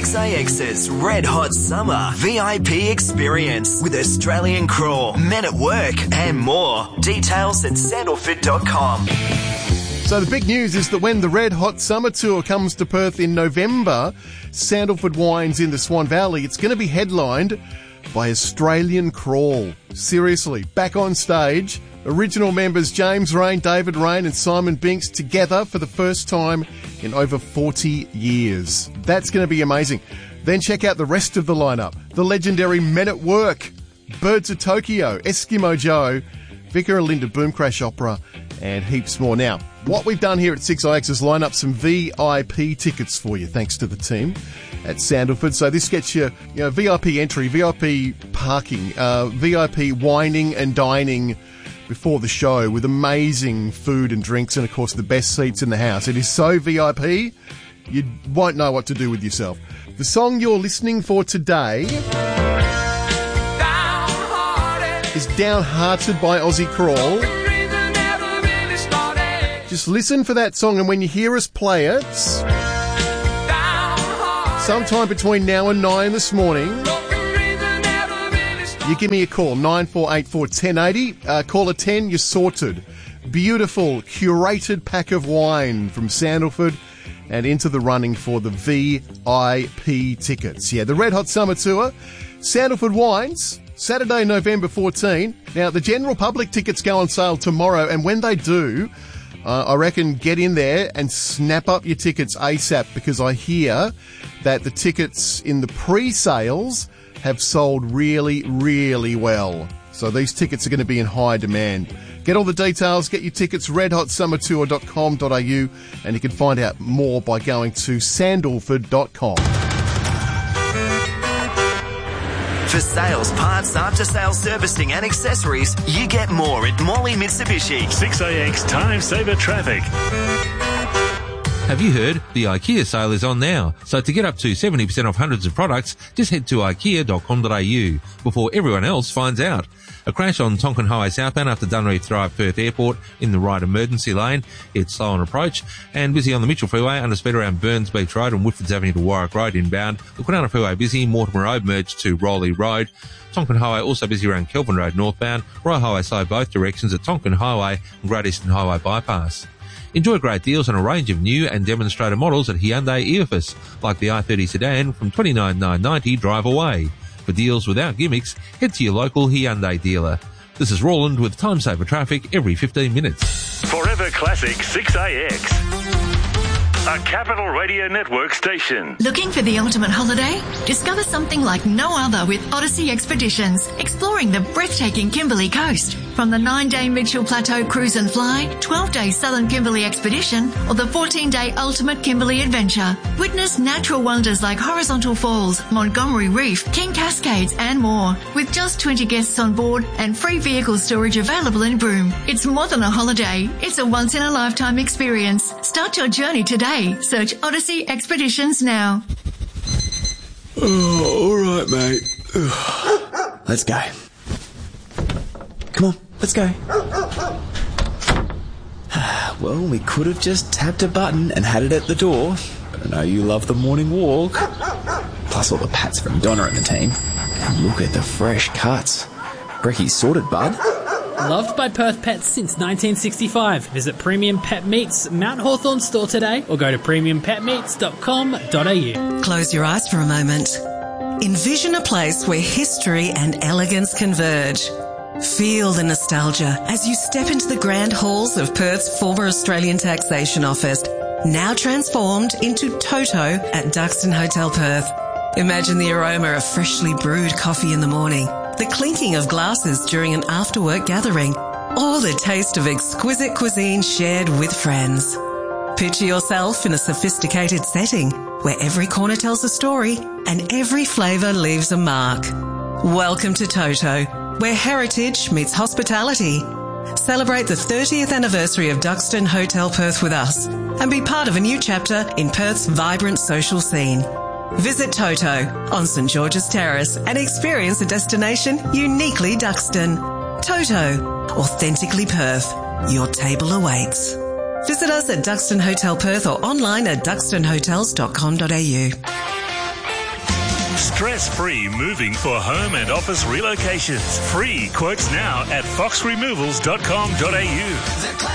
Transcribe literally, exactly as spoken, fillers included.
six A X's Red Hot Summer V I P experience with Australian Crawl, Men at Work and more. Details at sandalford dot com. So the big news is that when the Red Hot Summer Tour comes to Perth in November, Sandalford Wines in the Swan Valley, it's going to be headlined by Australian Crawl. Seriously, back on stage, original members James Rain, David Rain and Simon Binks together for the first time in over forty years. That's going to be amazing. Then check out the rest of the lineup. The legendary Men at Work, Birds of Tokyo, Eskimo Joe, Vicar and Linda Boom Crash Opera, and heaps more. Now, what we've done here at six I X is line up some V I P tickets for you, thanks to the team at Sandalford. So this gets you, you know, V I P entry, V I P parking, uh, V I P wining and dining before the show with amazing food and drinks and, of course, the best seats in the house. It is so V I P, you won't know what to do with yourself. The song you're listening for today is Downhearted by Aussie Crawl. Just listen for that song, and when you hear us play it, sometime between now and nine this morning, you give me a call, nine four eight four, one oh eight oh. Uh, caller ten, you're sorted. Beautiful, curated pack of wine from Sandalford and into the running for the V I P tickets. Yeah, the Red Hot Summer Tour, Sandalford Wines, Saturday, November fourteenth. Now, the general public tickets go on sale tomorrow, and when they do, Uh, I reckon get in there and snap up your tickets ASAP, because I hear that the tickets in the pre-sales have sold really, really well. So these tickets are going to be in high demand. Get all the details, get your tickets, red hot summer tour dot com dot a u, and you can find out more by going to sandalford dot com. For sales, parts, after-sales servicing and accessories, you get more at Morley Mitsubishi. six A X Time Saver Traffic. Have you heard? The IKEA sale is on now. So to get up to seventy percent off hundreds of products, just head to ikea dot com dot a u before everyone else finds out. A crash on Tonkin Highway southbound after Dunreef Drive, Perth Airport in the right emergency lane. It's slow on approach. And busy on the Mitchell Freeway under speed around Burns Beach Road and Woodfords Avenue to Warwick Road inbound. The Kwinana Freeway busy. Mortimer Road merged to Rowley Road. Tonkin Highway also busy around Kelvin Road northbound. Royal Highway slow both directions at Tonkin Highway and Great Eastern Highway bypass. Enjoy great deals on a range of new and demonstrator models at Hyundai Eofus, like the i thirty sedan from twenty-nine thousand nine hundred ninety dollars drive away. For deals without gimmicks, head to your local Hyundai dealer. This is Roland with Time Saver Traffic every fifteen minutes. Forever Classic six A X. A Capital Radio Network station. Looking for the ultimate holiday? Discover something like no other with Odyssey Expeditions, exploring the breathtaking Kimberley coast. From the nine-day Mitchell Plateau Cruise and Fly, twelve-day Southern Kimberley Expedition, or the fourteen-day Ultimate Kimberley Adventure. Witness natural wonders like Horizontal Falls, Montgomery Reef, King Cascades, and more. With just twenty guests on board and free vehicle storage available in Broome. It's more than a holiday. It's a once-in-a-lifetime experience. Start your journey today. Search Odyssey Expeditions now. Oh, all right, mate. Let's go. Come on, let's go. Well, we could have just tapped a button and had it at the door, but I know you love the morning walk. Plus all the pats from Donna and the team. And look at the fresh cuts. Brecky's sorted, bud. Loved by Perth pets since nineteen sixty-five. Visit Premium Pet Meats Mount Hawthorn store today or go to premium pet meats dot com dot a u. Close your eyes for a moment. Envision a place where history and elegance converge. Feel the nostalgia as you step into the grand halls of Perth's former Australian Taxation Office, now transformed into Toto at Duxton Hotel Perth. Imagine the aroma of freshly brewed coffee in the morning, the clinking of glasses during an after-work gathering, or the taste of exquisite cuisine shared with friends. Picture yourself in a sophisticated setting where every corner tells a story and every flavour leaves a mark. Welcome to Toto, where heritage meets hospitality. Celebrate the thirtieth anniversary of Duxton Hotel Perth with us and be part of a new chapter in Perth's vibrant social scene. Visit Toto on St George's Terrace and experience a destination uniquely Duxton. Toto, authentically Perth. Your table awaits. Visit us at Duxton Hotel Perth or online at duxton hotels dot com dot a u. Stress-free moving for home and office relocations. Free quotes now at fox removals dot com dot a u.